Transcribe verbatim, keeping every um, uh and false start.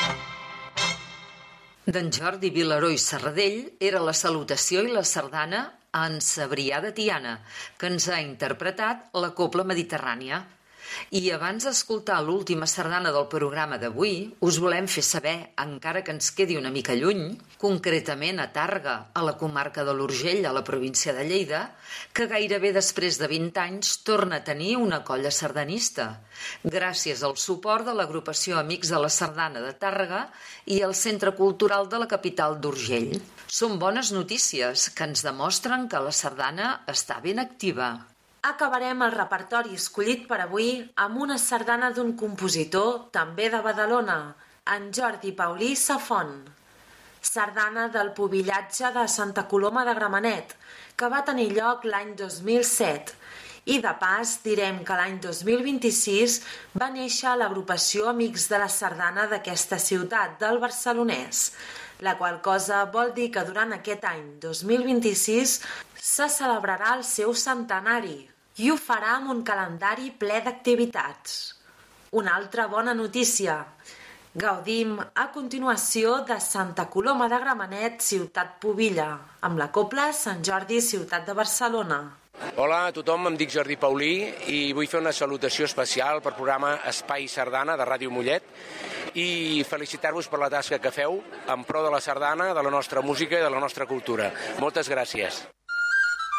D'en Jordi Vilaró i Serradell era la salutació i la sardana a en Cebrià de Tiana, que ens ha interpretat la Cobla Mediterrània. I abans d'escoltar l'última sardana del programa d'avui, us volem fer saber, encara que ens quedi una mica lluny, concretament a Tàrrega, a la comarca de l'Urgell, a la província de Lleida, que gairebé després de vint anys torna a tenir una colla sardanista, gràcies al suport de l'agrupació Amics de la Sardana de Tàrrega i el Centre Cultural de la capital d'Urgell. Són bones notícies que ens demostren que la sardana està ben activa. Acabarem el repertori escollit per avui amb una sardana d'un compositor també de Badalona, en Jordi Paulí Safont. Sardana del pubillatge de Santa Coloma de Gramenet, que va tenir lloc l'any dos mil set. I de pas direm que l'any dos mil vint-i-sis va néixer l'agrupació Amics de la Sardana d'aquesta ciutat, del Barcelonès, la qual cosa vol dir que durant aquest any dos mil vint-i-sis se celebrarà el seu centenari i ho farà amb un calendari ple d'activitats. Una altra bona notícia. Gaudim a continuació de Santa Coloma de Gramenet, ciutat Pubilla, amb la cobla Sant Jordi, ciutat de Barcelona. Hola a tothom, em dic Jordi Paulí i vull fer una salutació especial per programa Espai Sardana de Ràdio Mollet i felicitar-vos per la tasca que feu en pro de la sardana, de la nostra música i de la nostra cultura. Moltes gràcies.